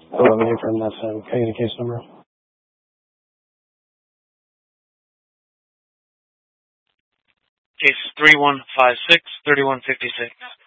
Hello, Nathan. That's can I get a case number? Case 3156, 3156.